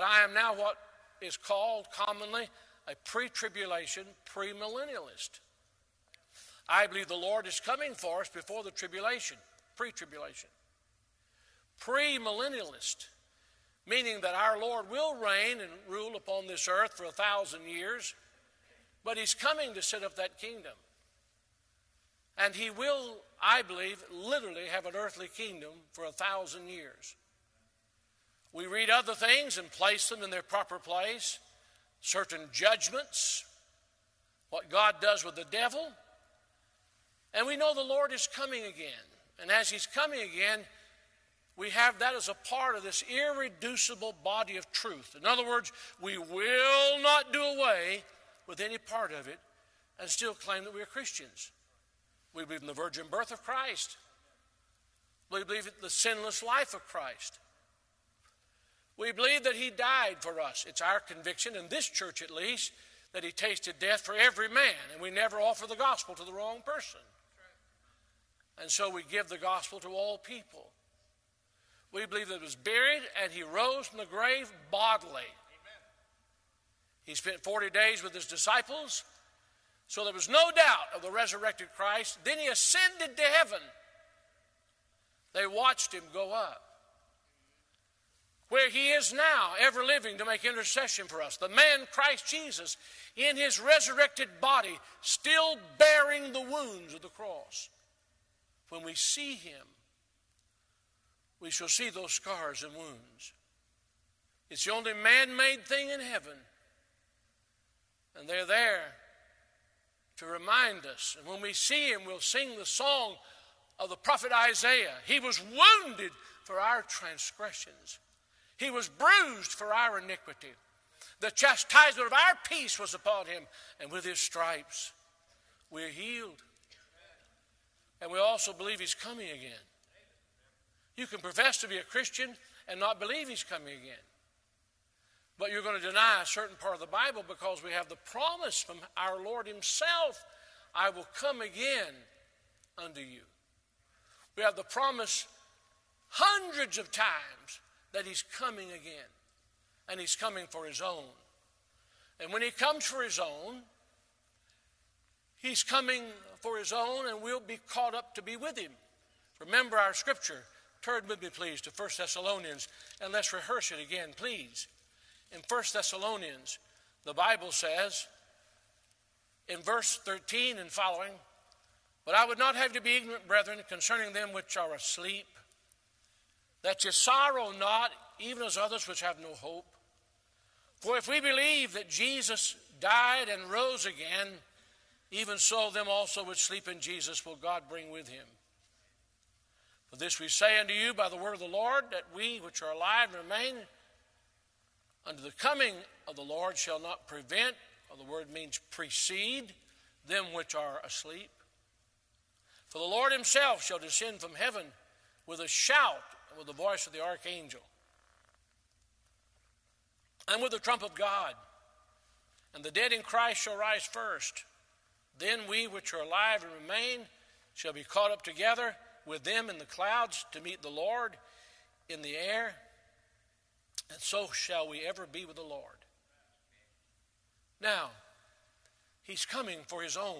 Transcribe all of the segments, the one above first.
I am now what is called commonly a pre-tribulation, premillennialist. I believe the Lord is coming for us before the tribulation, pre-tribulation. Premillennialist, meaning that our Lord will reign and rule upon this earth for 1,000 years, but he's coming to set up that kingdom. And he will, I believe, literally have an earthly kingdom for 1,000 years. We read other things and place them in their proper place, certain judgments, what God does with the devil, and we know the Lord is coming again. And as he's coming again, we have that as a part of this irreducible body of truth. In other words, we will not do away with any part of it and still claim that we are Christians. We believe in the virgin birth of Christ. We believe in the sinless life of Christ. We believe that he died for us. It's our conviction, in this church at least, that he tasted death for every man, and we never offer the gospel to the wrong person. And so we give the gospel to all people. We believe that he was buried and he rose from the grave bodily. Amen. He spent 40 days with his disciples, so there was no doubt of the resurrected Christ. Then he ascended to heaven. They watched him go up, where he is now, ever living to make intercession for us. The man Christ Jesus, in his resurrected body, still bearing the wounds of the cross. When we see him, we shall see those scars and wounds. It's the only man-made thing in heaven. And they're there to remind us. And when we see him, we'll sing the song of the prophet Isaiah. He was wounded for our transgressions. He was bruised for our iniquity. The chastisement of our peace was upon him, and with his stripes we're healed. And we also believe he's coming again. You can profess to be a Christian and not believe he's coming again. But you're going to deny a certain part of the Bible because we have the promise from our Lord himself, I will come again unto you. We have the promise hundreds of times that he's coming again. And he's coming for his own. And when he comes for his own, he's coming for his own, and we'll be caught up to be with him. Remember our scripture. Turn with me, please, to 1 Thessalonians, and let's rehearse it again, please. In 1 Thessalonians, the Bible says, in verse 13 and following, but I would not have you be ignorant, brethren, concerning them which are asleep, that ye sorrow not, even as others which have no hope. For if we believe that Jesus died and rose again, even so them also which sleep in Jesus will God bring with him. For this we say unto you by the word of the Lord, that we which are alive and remain unto the coming of the Lord shall not prevent, or the word means precede, them which are asleep. For the Lord himself shall descend from heaven with a shout, and with the voice of the archangel, and with the trump of God. And the dead in Christ shall rise first. Then we which are alive and remain shall be caught up together with them in the clouds to meet the Lord in the air. And so shall we ever be with the Lord. Now, he's coming for his own.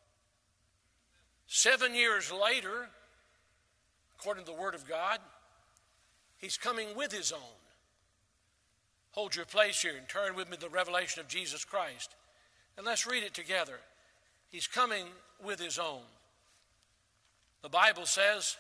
7 years later, according to the Word of God, he's coming with his own. Hold your place here and turn with me to the revelation of Jesus Christ. And let's read it together. He's coming with his own. The Bible says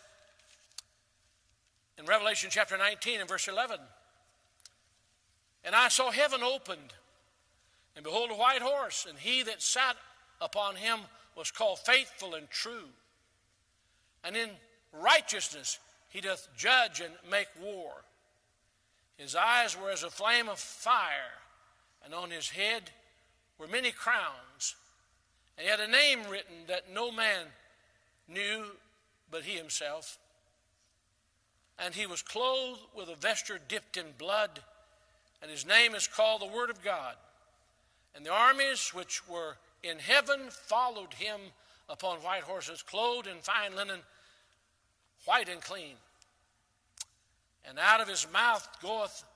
in Revelation chapter 19 and verse 11, and I saw heaven opened, and behold a white horse, and he that sat upon him was called Faithful and True. And in righteousness he doth judge and make war. His eyes were as a flame of fire, and on his head were many crowns. And he had a name written that no man knew but he himself. And he was clothed with a vesture dipped in blood, and his name is called the Word of God. And the armies which were in heaven followed him upon white horses, clothed in fine linen, white and clean. And out of his mouth goeth